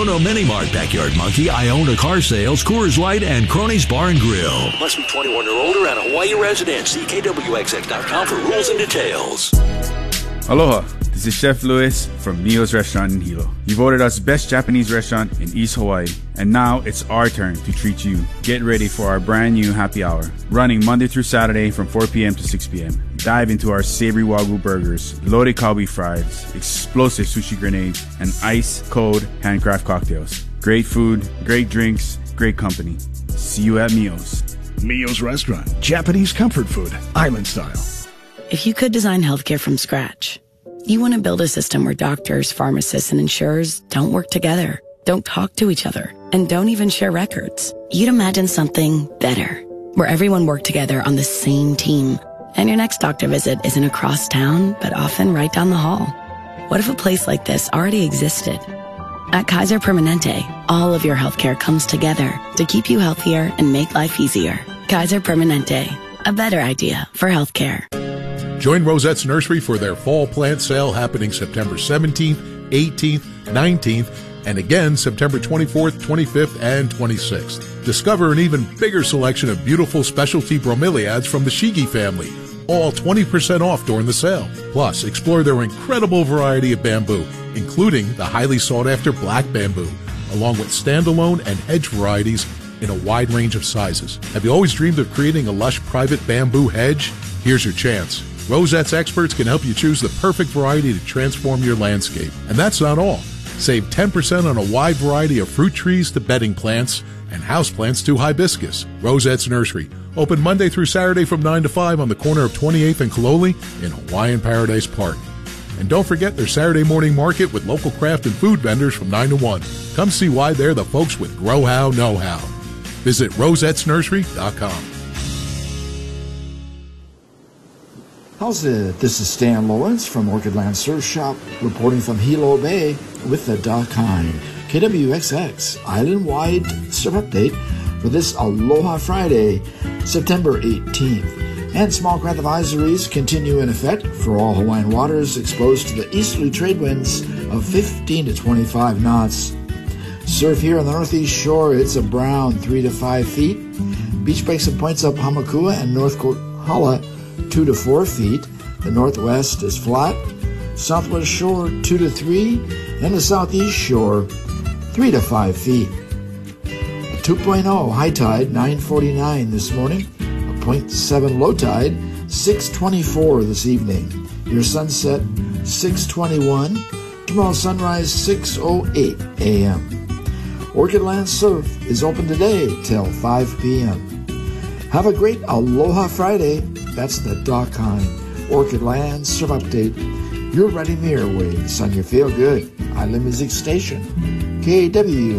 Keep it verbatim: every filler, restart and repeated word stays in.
Bruno Minimart, Backyard Monkey, Iona Car Sales, Coors Light, and Cronies Bar and Grill. Must be twenty-one or older and a Hawaii resident. See K W X X dot com for rules and details. Aloha, this is Chef Luis from Mio's Restaurant in Hilo. You voted us best Japanese restaurant in East Hawaii, and now it's our turn to treat you. Get ready for our brand new happy hour, running Monday through Saturday from four p.m. to six p.m. Dive into our savory Wagyu burgers, loaded Kalbi fries, explosive sushi grenades, and ice-cold handcraft cocktails. Great food, great drinks, great company. See you at Mio's. Mio's Restaurant, Japanese comfort food, island style. If you could design healthcare from scratch, you want to build a system where doctors, pharmacists, and insurers don't work together, don't talk to each other, and don't even share records. You'd imagine something better, where everyone worked together on the same team, and your next doctor visit isn't across town, but often right down the hall. What if a place like this already existed? At Kaiser Permanente, all of your healthcare comes together to keep you healthier and make life easier. Kaiser Permanente, a better idea for healthcare. Join Rosette's Nursery for their fall plant sale happening September seventeenth, eighteenth, nineteenth, and again September twenty-fourth, twenty-fifth, and twenty-sixth. Discover an even bigger selection of beautiful specialty bromeliads from the Shigi family, all twenty percent off during the sale. Plus, explore their incredible variety of bamboo, including the highly sought-after black bamboo, along with standalone and hedge varieties in a wide range of sizes. Have you always dreamed of creating a lush private bamboo hedge? Here's your chance. Rosette's experts can help you choose the perfect variety to transform your landscape. And that's not all. Save ten percent on a wide variety of fruit trees to bedding plants and houseplants to hibiscus. Rosette's Nursery, open Monday through Saturday from nine to five on the corner of twenty-eighth and Kaloli in Hawaiian Paradise Park. And don't forget their Saturday morning market with local craft and food vendors from nine to one. Come see why they're the folks with Grow How, Know How. Visit rosettes nursery dot com. How's it? This is Stan Lawrence from Orchid Land Surf Shop, reporting from Hilo Bay with the Dakine K W X X island-wide surf update for this Aloha Friday, September eighteenth. And small craft advisories continue in effect for all Hawaiian waters exposed to the easterly trade winds of fifteen to twenty-five knots. Surf here on the northeast shore, it's a brown three to five feet. Beach breaks and points up Hamakua and North Kohala, two to four feet. The northwest is flat. Southwest shore, two to three. And the southeast shore, three to five feet. A two point oh high tide, nine forty-nine this morning. A point seven low tide, six twenty-four this evening. Your sunset, six twenty-one. Tomorrow sunrise, six oh eight a.m. Orchid Land Surf is open today till five p.m. Have a great Aloha Friday. That's the Dakine Orchid Land Surf Update. You're riding the airwaves on your Feel Good Island Music Station, K W